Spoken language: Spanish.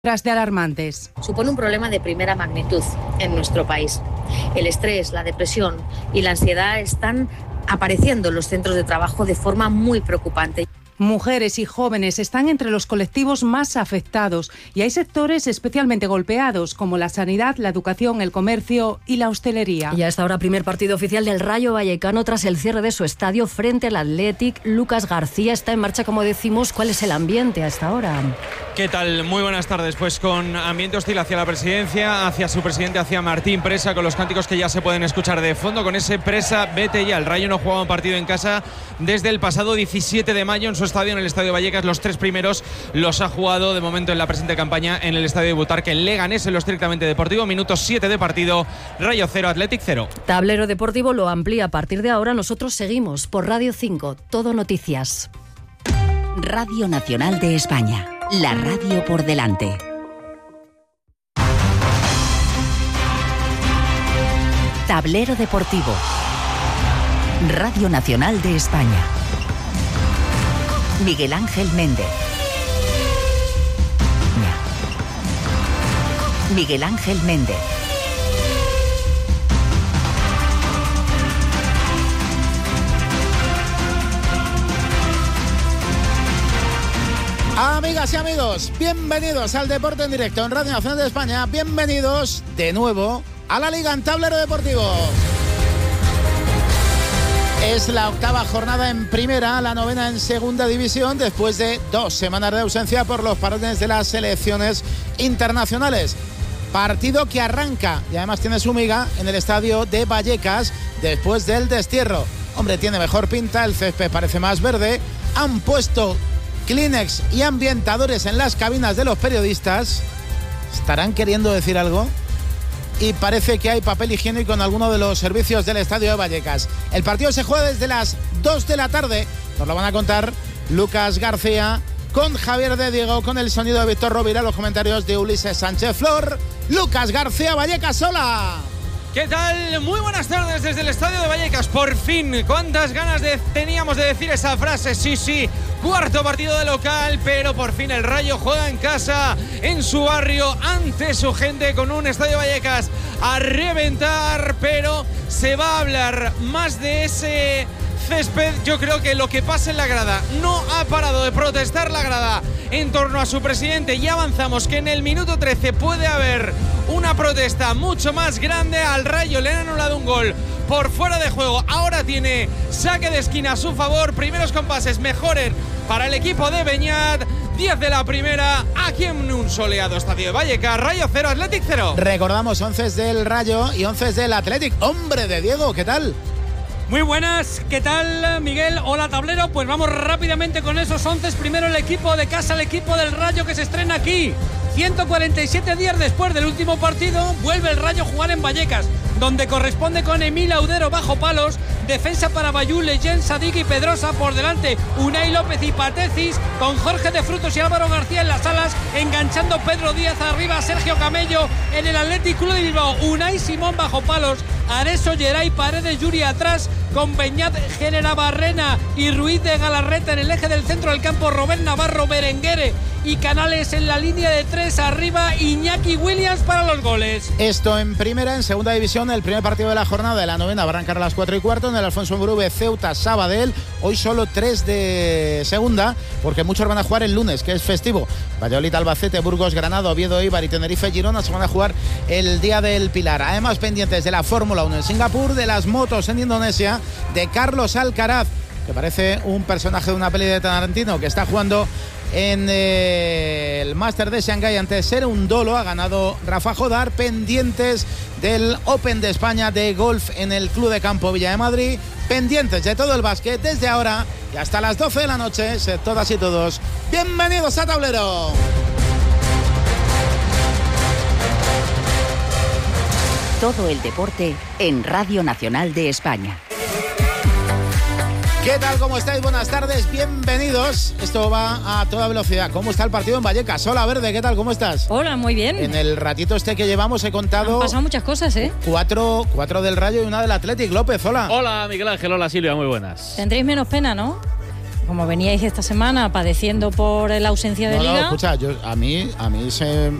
de alarmantes. Supone un problema de primera magnitud en nuestro país. El estrés, la depresión y la ansiedad están apareciendo en los centros de trabajo de forma muy preocupante. Mujeres y jóvenes están entre los colectivos más afectados y hay sectores especialmente golpeados como la sanidad, la educación, el comercio y la hostelería. Y a esta hora primer partido oficial del Rayo Vallecano tras el cierre de su estadio frente al Athletic. Lucas García está en marcha, como decimos. ¿Cuál es el ambiente a esta hora? ¿Qué tal? Muy buenas tardes. Pues con ambiente hostil hacia la presidencia, hacia su presidente, hacia Martín Presa, con los cánticos que ya se pueden escuchar de fondo, con ese Presa, vete ya. El Rayo no jugaba un partido en casa desde el pasado 17 de mayo en su estadio, en el Estadio Vallecas. Los 3 primeros los ha jugado de momento en la presente campaña en el Estadio de Butarque, en Leganés, en lo estrictamente deportivo. Minuto 7 de partido, Rayo 0, Athletic 0. Tablero Deportivo lo amplía a partir de ahora. Nosotros seguimos por Radio 5, Todo Noticias. Radio Nacional de España, la radio por delante. Tablero Deportivo, Radio Nacional de España. Miguel Ángel Méndez. Miguel Ángel Méndez. Amigas y amigos, bienvenidos al Deporte en Directo en Radio Nacional de España. Bienvenidos de nuevo a la Liga en Tablero Deportivo. Es la 8ª jornada en primera, la 9ª en segunda división, después de 2 semanas de ausencia por los parones de las selecciones internacionales. Partido que arranca y además tiene su miga en el estadio de Vallecas después del destierro. Hombre, tiene mejor pinta, el césped parece más verde. Han puesto Kleenex y ambientadores en las cabinas de los periodistas. ¿Estarán queriendo decir algo? Y parece que hay papel higiénico en alguno de los servicios del estadio de Vallecas. El partido se juega desde las 2 de la tarde. Nos lo van a contar Lucas García con Javier de Diego, con el sonido de Víctor Rovira, los comentarios de Ulises Sánchez Flor. Lucas García, Vallecas, hola. ¿Qué tal? Muy buenas tardes desde el Estadio de Vallecas. Por fin, cuántas ganas teníamos de decir esa frase. Sí, 4º partido de local, pero por fin el Rayo juega en casa, en su barrio, ante su gente, con un Estadio Vallecas a reventar. Pero se va a hablar más de ese césped. Yo creo que lo que pasa en la grada, no ha parado de protestar la grada en torno a su presidente. Ya avanzamos que en el minuto 13 puede haber una protesta mucho más grande. Al Rayo le han anulado un gol por fuera de juego. Ahora tiene saque de esquina a su favor. Primeros compases mejores para el equipo de Beñat. 10 de la primera, aquí en un soleado estadio de Vallecas. Rayo 0, Athletic 0. Recordamos 11 del Rayo y 11 del Athletic. Hombre de Diego, ¿qué tal? Muy buenas, ¿qué tal, Miguel? Hola, tablero. Pues vamos rápidamente con esos 11. Primero el equipo de casa, el equipo del Rayo que se estrena aquí. 147 días después del último partido, vuelve el Rayo a jugar en Vallecas, donde corresponde con Emil Audero bajo palos, defensa para Bayú, Leyen, Sadik y Pedrosa, por delante Unai López y Patecis, con Jorge de Frutos y Álvaro García en las alas, enganchando Pedro Díaz arriba, Sergio Camello en el Athletic Club de Bilbao, Unai Simón bajo palos, Areso, Geray, Paredes, Yuri atrás, con Beñat, Génera, Barrena y Ruiz de Galarreta en el eje del centro del campo, Robert Navarro, Berenguere y Canales en la línea de 3 arriba, Iñaki Williams para los goles. Esto en primera. En segunda división, el primer partido de la jornada de la 9ª va a arrancar a las 4:15 en el Alfonso Murube, Ceuta, Sabadell. Hoy solo 3 de segunda, porque muchos van a jugar el lunes, que es festivo. Valladolid, Albacete, Burgos, Granada, Oviedo, Eibar y Tenerife, Girona se van a jugar el Día del Pilar. Además, pendientes de la Fórmula 1 en Singapur, de las motos en Indonesia, de Carlos Alcaraz, que parece un personaje de una peli de Tarantino, que está jugando en el Máster de Shanghái ante Serundolo. Ha ganado Rafa Jodar. Pendientes del Open de España de golf en el Club de Campo Villa de Madrid. Pendientes de todo el básquet desde ahora y hasta las 12 de la noche. Sed todas y todos bienvenidos a Tablero. Todo el deporte en Radio Nacional de España. ¿Qué tal? ¿Cómo estáis? Buenas tardes, bienvenidos. Esto va a toda velocidad. ¿Cómo está el partido en Vallecas? Hola, Verde, ¿qué tal? ¿Cómo estás? Hola, muy bien. En el ratito que llevamos he contado... Han pasado muchas cosas, ¿eh? 4 del Rayo y una del Athletic. López, hola. Hola, Miguel Ángel, hola Silvia, muy buenas. Tendréis menos pena, ¿no? como veníais esta semana padeciendo por la ausencia de Liga. No, escucha, a mí se